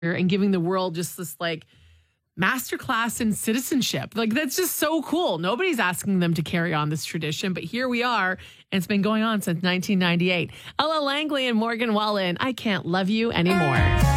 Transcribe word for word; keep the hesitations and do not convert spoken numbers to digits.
and giving the world just this like masterclass in citizenship. Like, that's just so cool. Nobody's asking them to carry on this tradition, but here we are. And it's been going on since nineteen ninety-eight. Ella Langley and Morgan Wallen, I Can't Love You Anymore.